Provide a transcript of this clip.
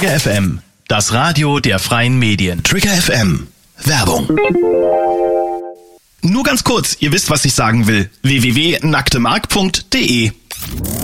Trigger FM, das Radio der freien Medien. Trigger FM, Werbung. Nur ganz kurz, ihr wisst, was ich sagen will. www.nacktemark.de